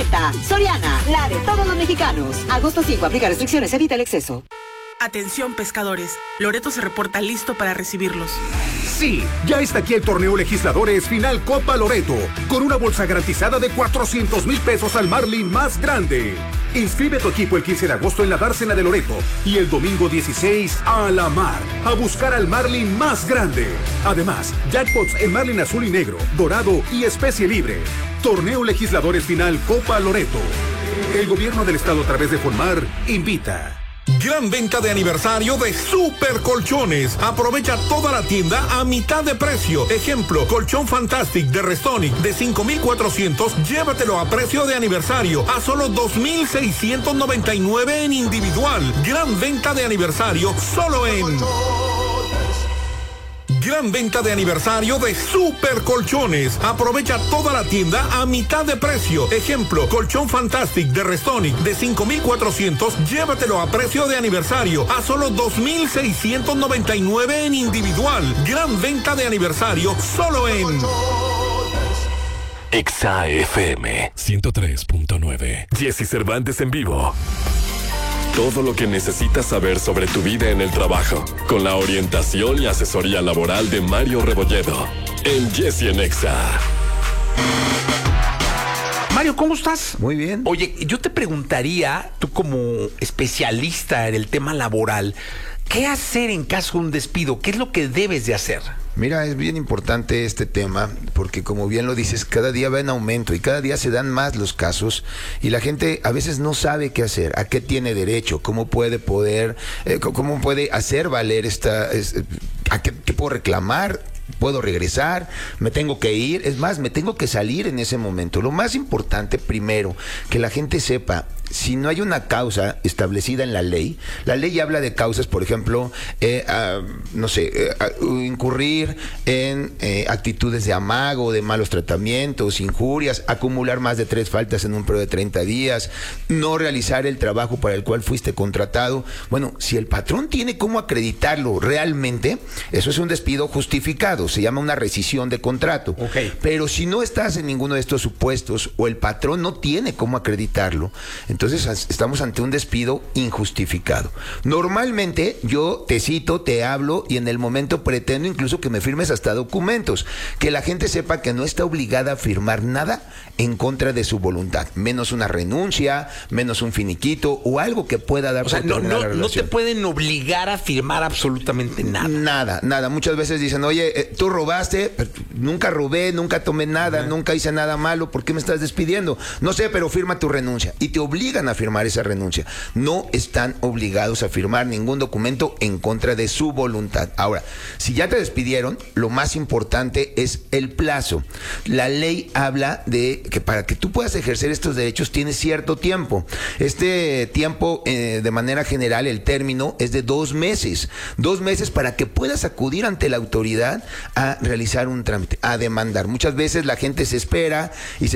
Neta, Soriana, la de todos los mexicanos. Agosto 5, aplica restricciones, evita el exceso. Atención pescadores, Loreto se reporta listo para recibirlos. Sí, ya está aquí el torneo Legisladores Final Copa Loreto, con una bolsa garantizada de 400,000 pesos al Marlin más grande. Inscribe tu equipo el 15 de agosto en la dársena de Loreto y el domingo 16 a la mar, a buscar al Marlin más grande. Además, jackpots en Marlin azul y negro, dorado y especie libre. Torneo Legisladores Final Copa Loreto. El gobierno del estado a través de Fonmar invita. Gran venta de aniversario de Super Colchones. Aprovecha toda la tienda a mitad de precio. Ejemplo, colchón Fantastic de Restonic de 5,400, llévatelo a precio de aniversario a solo 2,699 en individual. Gran venta de aniversario solo en... Gran venta de aniversario de Super Colchones. Aprovecha toda la tienda a mitad de precio. Ejemplo, colchón Fantastic de Restonic de 5,400, llévatelo a precio de aniversario a solo 2,699 en individual. Gran venta de aniversario solo en... Exa FM 103.9. Jesse Cervantes en vivo. Todo lo que necesitas saber sobre tu vida en el trabajo, con la orientación y asesoría laboral de Mario Rebolledo, en Jesse en Exa. Mario, ¿cómo estás? Muy bien. Oye, yo te preguntaría, tú como especialista en el tema laboral, ¿qué hacer en caso de un despido? ¿Qué es lo que debes de hacer? Mira, es bien importante este tema porque, como bien lo dices, cada día va en aumento y cada día se dan más los casos y la gente a veces no sabe qué hacer, a qué tiene derecho, cómo puede hacer valer a qué puedo reclamar. Puedo regresar, me tengo que ir, es más, me tengo que salir en ese momento. Lo más importante, primero, que la gente sepa, si no hay una causa establecida en la ley habla de causas, por ejemplo, incurrir en actitudes de amago, de malos tratamientos, injurias, acumular más de 3 faltas en un periodo de 30 días, no realizar el trabajo para el cual fuiste contratado. Bueno, si el patrón tiene cómo acreditarlo realmente, eso es un despido justificado. Se llama una rescisión de contrato. Okay. Pero si no estás en ninguno de estos supuestos o el patrón no tiene cómo acreditarlo, entonces estamos ante un despido injustificado. Normalmente yo te cito, te hablo y en el momento pretendo incluso que me firmes hasta documentos, que la gente sepa que no está obligada a firmar nada en contra de su voluntad, menos una renuncia, menos un finiquito o algo que pueda dar. O sea, no te pueden obligar a firmar absolutamente nada. Nada. Muchas veces dicen, oye, tú robaste, nunca robé, nunca tomé nada, nunca hice nada malo, ¿por qué me estás despidiendo? No sé, pero firma tu renuncia. Y te obligan a firmar esa renuncia. No están obligados a firmar ningún documento en contra de su voluntad. Ahora, si ya te despidieron, lo más importante es el plazo. La ley habla de que para que tú puedas ejercer estos derechos tienes cierto tiempo. Este tiempo, de manera general, el término es de 2 meses. 2 meses para que puedas acudir ante la autoridad a realizar un trámite, a demandar. Muchas veces la gente se espera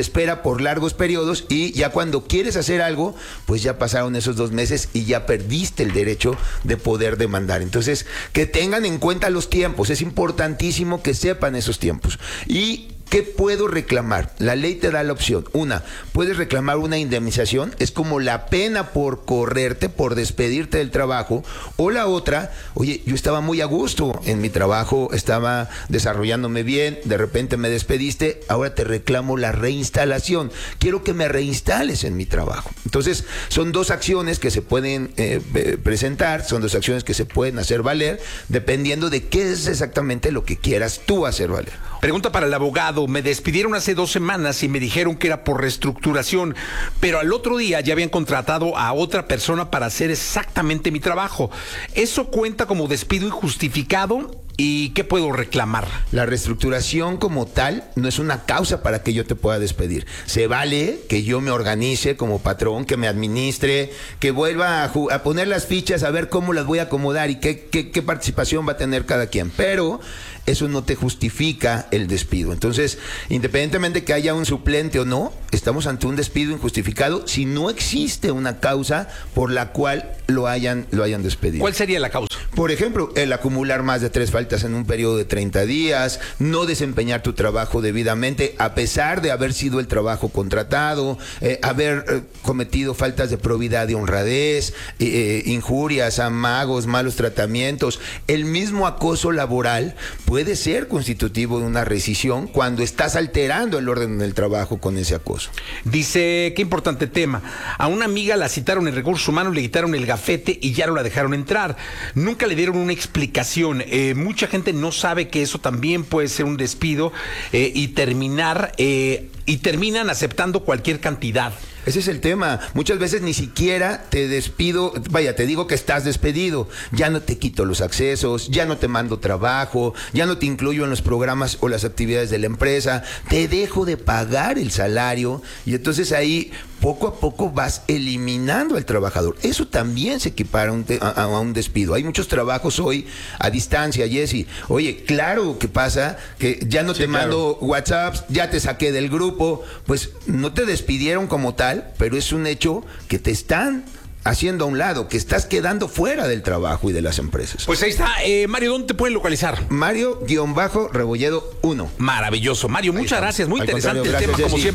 por largos periodos y ya cuando quieres hacer algo, pues ya pasaron esos 2 meses y ya perdiste el derecho de poder demandar. Entonces, que tengan en cuenta los tiempos. Es importantísimo que sepan esos tiempos. Y ¿qué puedo reclamar? La ley te da la opción. Una, puedes reclamar una indemnización, es como la pena por correrte, por despedirte del trabajo. O la otra, oye, yo estaba muy a gusto en mi trabajo, estaba desarrollándome bien, de repente me despediste, ahora te reclamo la reinstalación. Quiero que me reinstales en mi trabajo. Entonces, son 2 acciones que se pueden presentar, son 2 acciones que se pueden hacer valer, dependiendo de qué es exactamente lo que quieras tú hacer valer. Pregunta para el abogado. Me despidieron hace 2 semanas y me dijeron que era por reestructuración, pero al otro día ya habían contratado a otra persona para hacer exactamente mi trabajo. ¿Eso cuenta como despido injustificado? ¿Y qué puedo reclamar? La reestructuración como tal no es una causa para que yo te pueda despedir. Se vale que yo me organice como patrón, que me administre, que vuelva a poner las fichas, a ver cómo las voy a acomodar y qué participación va a tener cada quien. Pero eso no te justifica el despido. Entonces, independientemente que haya un suplente o no, estamos ante un despido injustificado si no existe una causa por la cual lo hayan despedido. ¿Cuál sería la causa? Por ejemplo, el acumular más de 3 faltas en un periodo de 30 días, no desempeñar tu trabajo debidamente a pesar de haber sido el trabajo contratado, haber cometido faltas de probidad y honradez, injurias, amagos, malos tratamientos. El mismo acoso laboral puede ser constitutivo de una rescisión cuando estás alterando el orden del trabajo con ese acoso. Dice, qué importante tema. A una amiga la citaron en recursos humanos, le quitaron el gafete y ya no la dejaron entrar. Nunca le dieron una explicación. Mucha gente no sabe que eso también puede ser un despido y terminan aceptando cualquier cantidad. Ese es el tema. Muchas veces ni siquiera te despido, te digo que estás despedido. Ya no te quito los accesos, ya no te mando trabajo, ya no te incluyo en los programas o las actividades de la empresa, te dejo de pagar el salario y entonces ahí poco a poco vas eliminando al trabajador. Eso también se equipara a un despido. Hay muchos trabajos hoy a distancia, Jesse. Oye, claro que pasa que ya no te mando WhatsApps, ya te saqué del grupo, pues no te despidieron como tal, pero es un hecho que te están haciendo a un lado, que estás quedando fuera del trabajo y de las empresas. Pues ahí está. Mario, ¿dónde te pueden localizar? Mario-Rebolledo 1. Maravilloso. Mario, muchas gracias. Muy interesante el tema, como siempre.